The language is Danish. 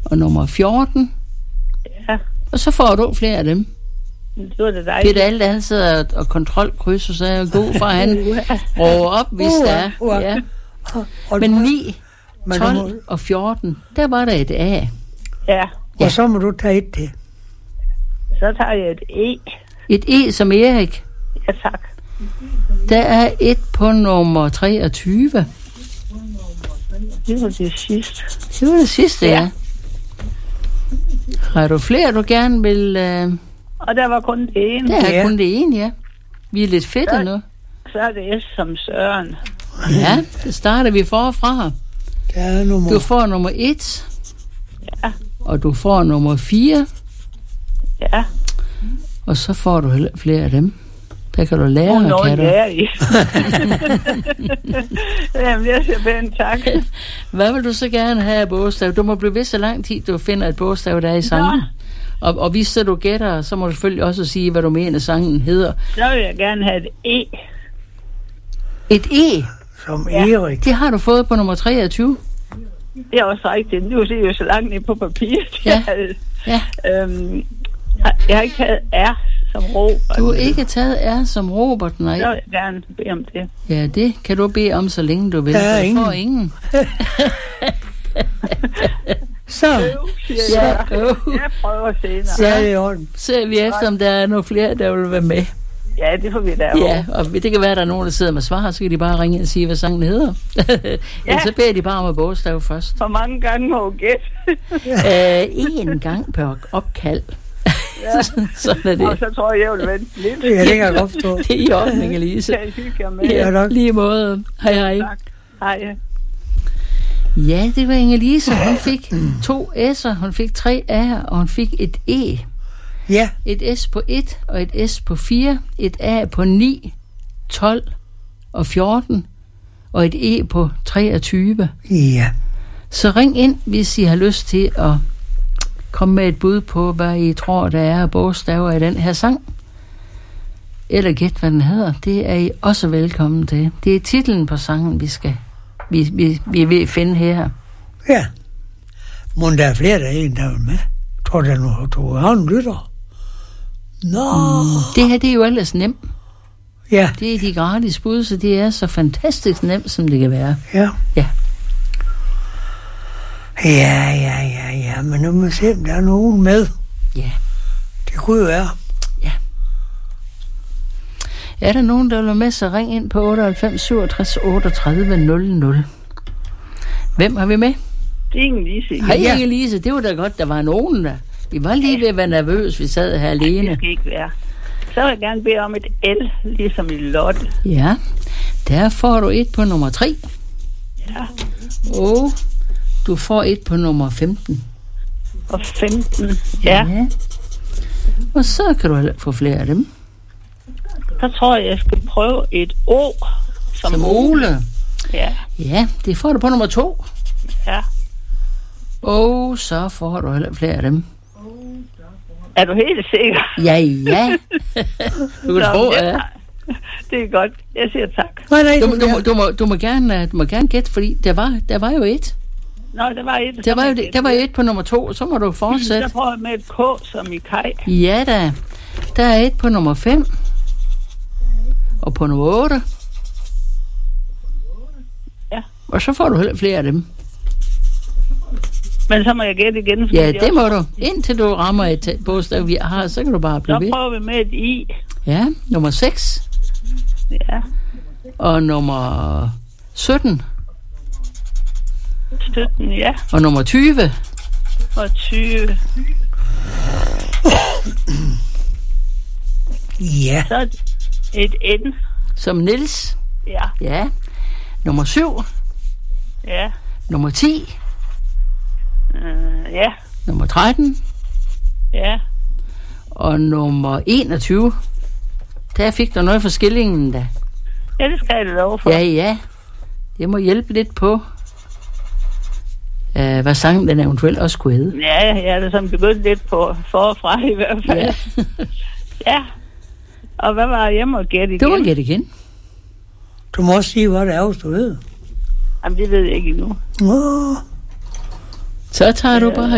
og nummer 14. Ja. Og så får du flere af dem. Det var det dejligt. Peter Alte, han sidder og kontrolkrydser, så er god for, han råber op, hvis der er. Ja. Men 9, 12 og 14, der var der et A. Ja. Og så må du tage et til. Så tager jeg et E. Et E som Erik. Ja, tak. Der er et på nummer 23. Det var det sidste. Det var det sidste, ja. Har du flere, du gerne vil... Og der var kun det ene. Der er kun det ene, ja. Vi er lidt fedte nu. Så er det S som Søren. Ja, det starter vi forfra. Der er nummer... Du får nummer 1. Ja. Og du får nummer 4. Ja. Og så får du heller flere af dem. Der kan du lære, kan du. Jamen, jeg siger pænt tak. Hvad vil du så gerne have af bogstav? Du må blive ved så lang tid, du finder et bogstav, der er i sangen. Og hvis så du gætter, så må du selvfølgelig også sige, hvad du mener, sangen hedder. Så vil jeg gerne have et E. Et E? Som Erik. Det har du fået på nummer 23. Det er også rigtigt. Nu er det jo så langt ned på papiret. Ja. Ja. Jeg har ikke taget R som Robert. Du har ikke taget R som Robert, nej. Så vil jeg gerne bede om det. Ja, det kan du bede om, så længe du vil. Der er ingen. Får ingen. Så. Jeg prøver senere. Så er det i orden. Ser vi efter, om der er nogle flere, der vil være med. Ja, det får vi da. Ja, og det kan være, at der er nogen, der sidder med svar, så kan de bare ringe ind og sige, hvad sangen hedder. Eller så beder de bare om et bogstav først. Hvor mange gange må du gætte? En gang per opkald. Ja. Sådan er det. Og så tror jeg vil vente lidt. Ja, det kan jeg godt forstå. Det er i orden, Inge-Lise. Jeg hygger med. Ja, lige måde. Hej, hej. Tak. Hej. Ja, det var Inge-Lise. Hun fik 2 S'er, hun fik 3 A'er, og hun fik et E. Ja. Et S på 1, og et S på 4, et A på 9, 12 og 14, og et E på 23. Ja. Så ring ind, hvis I har lyst til at komme med et bud på, hvad I tror, der er bogstaver i den her sang. Eller gæt, hvad den hedder. Det er I også velkommen til. Det er titlen på sangen, vi vil finde her. Ja. Må der er flere, der er en, der er med. Tror du har en lytter? Nå. Det her, det er jo ellers nemt. Ja. Det er de gratis bud, så det er så fantastisk nemt, som det kan være. Ja. Ja. Ja, men nu må vi se, om der er nogen med. Ja. Det kunne jo være. Ja. Er der nogen, der vil være med, så ring ind på 98 67 38 00. Hvem har vi med? Det er Inge-Lise. Hej Inge-Lise, det var da godt, der var nogen der. Vi var lige ved at være nervøs, vi sad her alene. Det skal ikke være. Så vil jeg gerne bede om et L, ligesom i Lotte. Ja, der får du et på nummer 3. Ja. Og du får et på nummer 15. Og 15, ja. Og så kan du heller få flere af dem. Så tror jeg skal prøve et O som Ole. Ja. Ja, det får du på nummer 2. Ja. Og så får du heller flere af dem. Er du helt sikker? Ja. Du kan tro, ja. Det er godt. Jeg siger tak. Du må gerne gætte, fordi der var jo et. Nå, der var et. Der var et på nummer 2, så må du fortsætte. Så prøver jeg med et K som i Kaj. Ja da. Der er et på nummer 5. Og på nummer 8. Ja. Og så får du heller flere af dem. Men så må jeg gætte igen. Ja, det må du. Indtil du rammer et bogstav, vi har, så kan du bare blive ved. Så prøver vi med et I. Ja, nummer 6. Ja. Og nummer 17. 17, ja. Og nummer 20. Og 20. Ja. Så et N. Som Niels. Ja. Ja. Nummer 7. Ja. Nummer 10. Ja. Nummer 13. Ja. Og nummer 21. Der fik du noget for skillingen, da. Ja, det skal jeg love for. Ja. Jeg må hjælpe lidt på, hvad sangen den eventuelt også kunne hedde. Ja, jeg er da sådan begyndt lidt på forfra i hvert fald. Ja. Ja. Og hvad var jeg må gætte igen? Du må gætte igen. Du må også sige, hvad det er, hvis du ved. Jamen, det ved jeg ikke endnu. Åh. Så tager du bare